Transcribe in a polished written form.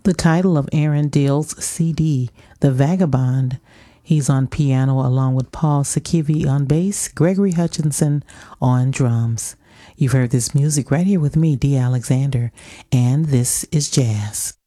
The title of Aaron Dill's CD, The Vagabond. He's on piano along with Paul Sakivi on bass, Gregory Hutchinson on drums. You've heard this music right here with me, Dee Alexander, and this is jazz.